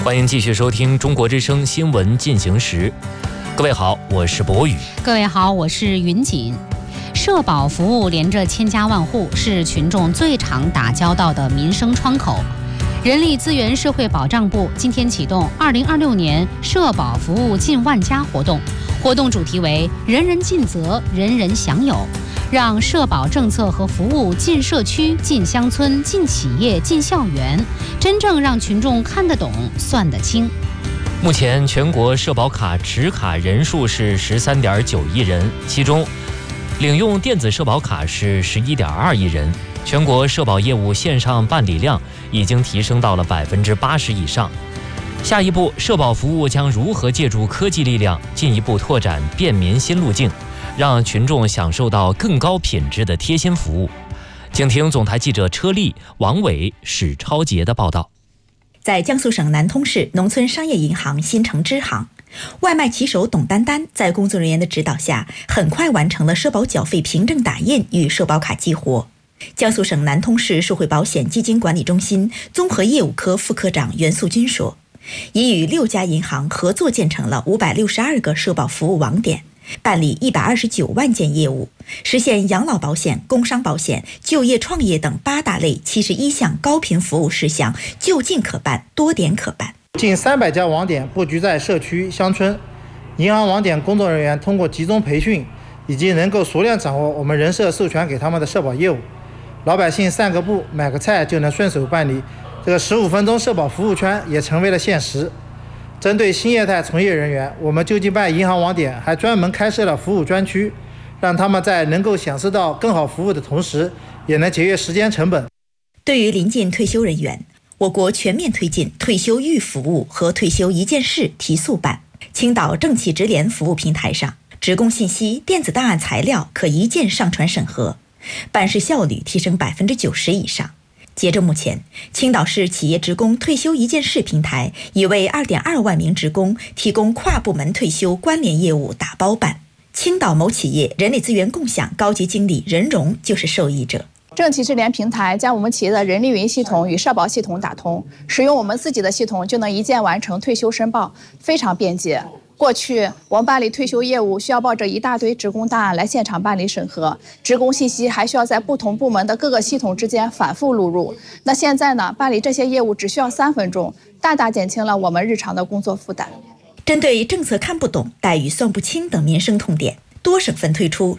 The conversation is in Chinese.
欢迎继续收听中国之声新闻进行时。各位好，我是博宇。 各位好，我是云锦。社保服务连着千家万户，是群众最常打交道的民生窗口。人力资源社会保障部今天启动2026年社保服务近万家活动，活动主题为“人人尽责，人人享有”，让社保政策和服务进社区、进乡村、进企业、进校园，真正让群众看得懂、算得清。 目前全国社保卡持卡人数是13.9亿人，其中领用电子社保卡是11.2亿人。全国社保业务线上办理量已经提升到了80%以上。下一步，社保服务将如何借助科技力量进一步拓展便民新路径，让群众享受到更高品质的贴心服务？请听总台记者车丽、王伟、史超杰的报道。 在江苏省南通市农村商业银行新城支行，外卖骑手董丹丹在工作人员的指导下，很快完成了社保缴费凭证打印与社保卡激活。江苏省南通市社会保险基金管理中心综合业务科副科长袁素军说，已与6家银行合作建成了562个社保服务网点，办理129万件业务，实现养老保险、工伤保险、就业创业等8大类71项高频服务事项就近可办，多点可办。 近300家网点布局在社区、乡村，银行网点工作人员通过集中培训，以及能够熟练掌握我们人社授权给他们的社保业务，老百姓散个步、买个菜就能顺手办理，这个15分钟社保服务圈也成为了现实。针对新业态从业人员，我们就近办银行网点还专门开设了服务专区，让他们在能够享受到更好服务的同时，也能节约时间成本。 对于临近退休人员，我国全面推进退休预服务和退休一件事提速办。青岛政企直联服务平台上，职工信息、电子档案材料可一键上传审核，办事效率提升90%以上。截至目前，青岛市企业职工退休一件事平台已为2.2万名职工提供跨部门退休关联业务打包办。青岛某企业人力资源共享高级经理任荣就是受益者。 政企智联平台将我们企业的人力云系统与社保系统打通，使用我们自己的系统就能一键完成退休申报，非常便捷。过去我们办理退休业务需要抱着一大堆职工档案来现场办理审核，职工信息还需要在不同部门的各个系统之间反复录入。那现在呢，办理这些业务只需要3分钟，大大减轻了我们日常的工作负担。 针对政策看不懂、待遇算不清等民生痛点，多省份推出